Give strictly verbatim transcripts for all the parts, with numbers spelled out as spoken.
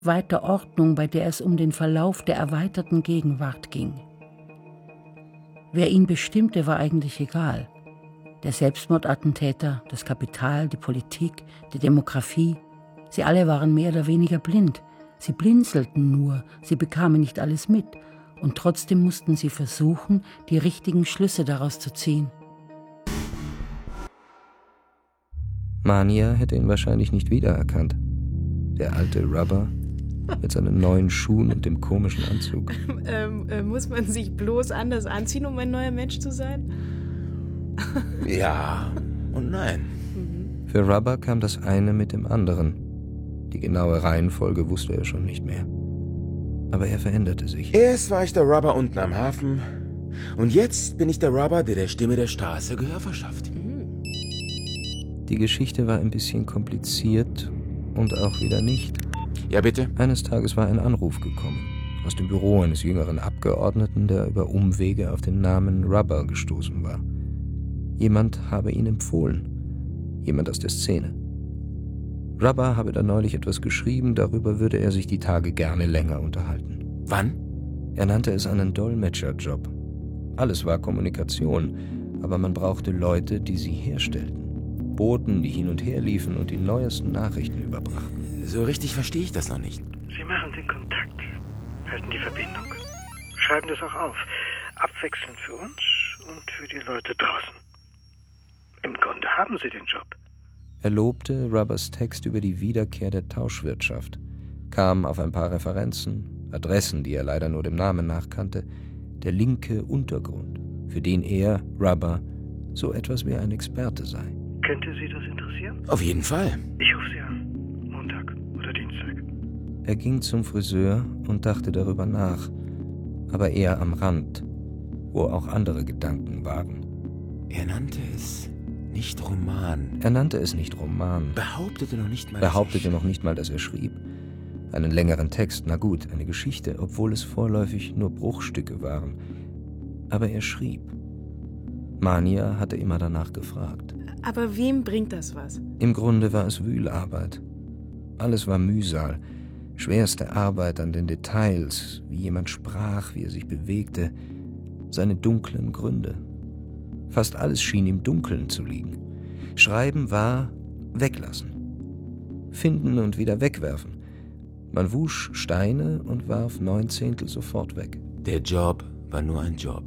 weiter Ordnung, bei der es um den Verlauf der erweiterten Gegenwart ging. Wer ihn bestimmte, war eigentlich egal. Der Selbstmordattentäter, das Kapital, die Politik, die Demografie, sie alle waren mehr oder weniger blind. Sie blinzelten nur, sie bekamen nicht alles mit. Und trotzdem mussten sie versuchen, die richtigen Schlüsse daraus zu ziehen. Mania hätte ihn wahrscheinlich nicht wiedererkannt. Der alte Rubber mit seinen neuen Schuhen und dem komischen Anzug. ähm, äh, muss man sich bloß anders anziehen, um ein neuer Mensch zu sein? Ja und nein. Für Rubber kam das eine mit dem anderen. Die genaue Reihenfolge wusste er schon nicht mehr. Aber er veränderte sich. Erst war ich der Rubber unten am Hafen und jetzt bin ich der Rubber, der der Stimme der Straße Gehör verschafft. Die Geschichte war ein bisschen kompliziert und auch wieder nicht. Ja, bitte? Eines Tages war ein Anruf gekommen. Aus dem Büro eines jüngeren Abgeordneten, der über Umwege auf den Namen Rubber gestoßen war. Jemand habe ihn empfohlen. Jemand aus der Szene. Rubber habe da neulich etwas geschrieben, darüber würde er sich die Tage gerne länger unterhalten. Wann? Er nannte es einen Dolmetscherjob. Alles war Kommunikation, aber man brauchte Leute, die sie herstellten. Boten, die hin und her liefen und die neuesten Nachrichten überbrachten. So richtig verstehe ich das noch nicht. Sie machen den Kontakt, halten die Verbindung, schreiben das auch auf, abwechselnd für uns und für die Leute draußen. Im Grunde haben Sie den Job. Er lobte Rubbers Text über die Wiederkehr der Tauschwirtschaft, kam auf ein paar Referenzen, Adressen, die er leider nur dem Namen nach kannte, der linke Untergrund, für den er, Rubber, so etwas wie ein Experte sei. Könnte Sie das interessieren? Auf jeden Fall. Ich rufe Sie an. Montag oder Dienstag. Er ging zum Friseur und dachte darüber nach, aber eher am Rand, wo auch andere Gedanken waren. Er nannte es nicht Roman. Er nannte es nicht Roman. Behauptete noch nicht mal, Behauptete noch nicht mal, dass er schrieb. Einen längeren Text, na gut, eine Geschichte, obwohl es vorläufig nur Bruchstücke waren. Aber er schrieb. Mania hatte immer danach gefragt. Aber wem bringt das was? Im Grunde war es Wühlarbeit. Alles war Mühsal, schwerste Arbeit an den Details, wie jemand sprach, wie er sich bewegte, seine dunklen Gründe. Fast alles schien im Dunkeln zu liegen. Schreiben war weglassen. Finden und wieder wegwerfen. Man wusch Steine und warf neun Zehntel sofort weg. Der Job war nur ein Job.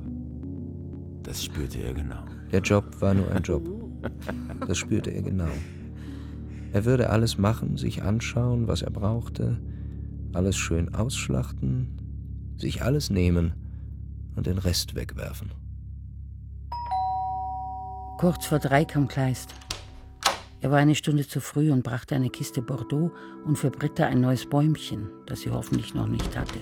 Das spürte er genau. Der Job war nur ein Job. Das spürte er genau. Er würde alles machen, sich anschauen, was er brauchte, alles schön ausschlachten, sich alles nehmen und den Rest wegwerfen. Kurz vor drei kam Kleist. Er war eine Stunde zu früh und brachte eine Kiste Bordeaux und für Britta ein neues Bäumchen, das sie hoffentlich noch nicht hatte.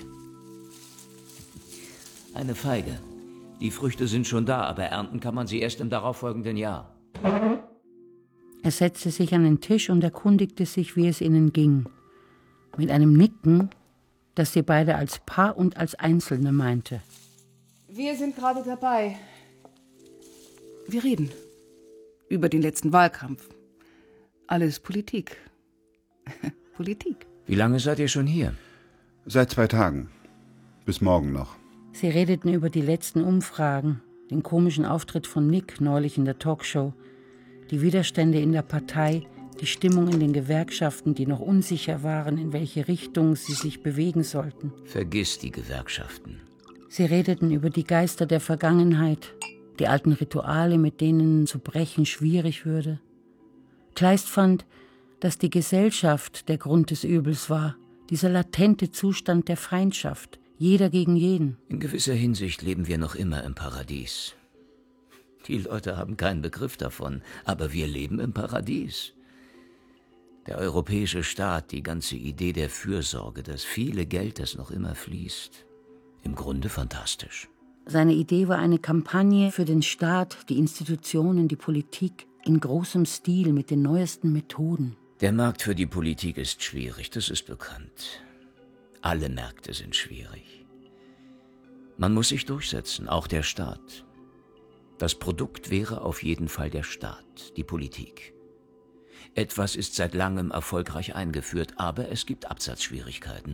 Eine Feige. Die Früchte sind schon da, aber ernten kann man sie erst im darauffolgenden Jahr. Er setzte sich an den Tisch und erkundigte sich, wie es ihnen ging. Mit einem Nicken, das sie beide als Paar und als Einzelne meinte. Wir sind gerade dabei. Wir reden über den letzten Wahlkampf. Alles Politik. Politik. Wie lange seid ihr schon hier? Seit zwei Tagen. Bis morgen noch. Sie redeten über die letzten Umfragen, den komischen Auftritt von Nick neulich in der Talkshow, die Widerstände in der Partei, die Stimmung in den Gewerkschaften, die noch unsicher waren, in welche Richtung sie sich bewegen sollten. Vergiss die Gewerkschaften. Sie redeten über die Geister der Vergangenheit, die alten Rituale, mit denen zu brechen schwierig würde. Kleist fand, dass die Gesellschaft der Grund des Übels war, dieser latente Zustand der Feindschaft, jeder gegen jeden. In gewisser Hinsicht leben wir noch immer im Paradies. Die Leute haben keinen Begriff davon, aber wir leben im Paradies. Der europäische Staat, die ganze Idee der Fürsorge, das viele Geld, das noch immer fließt. Im Grunde fantastisch. Seine Idee war eine Kampagne für den Staat, die Institutionen, die Politik, in großem Stil mit den neuesten Methoden. Der Markt für die Politik ist schwierig, das ist bekannt. Alle Märkte sind schwierig. Man muss sich durchsetzen, auch der Staat. Das Produkt wäre auf jeden Fall der Staat, die Politik. Etwas ist seit langem erfolgreich eingeführt, aber es gibt Absatzschwierigkeiten.